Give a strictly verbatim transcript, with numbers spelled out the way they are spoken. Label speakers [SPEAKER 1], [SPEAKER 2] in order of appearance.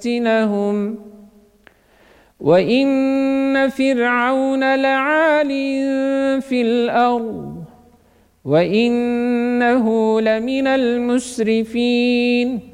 [SPEAKER 1] لنفتنهم وإن فرعون لعال في الأرض وإنه لمن المسرفين